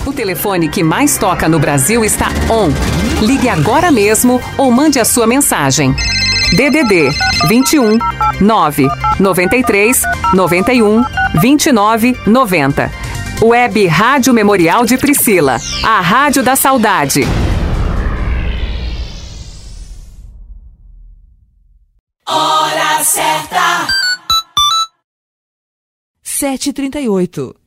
O telefone que mais toca no Brasil está on. Ligue agora mesmo ou mande a sua mensagem. DDD 21 9 93 91 29 90. Web Rádio Memorial de Priscila, a Rádio da Saudade. Hora certa. 7h38.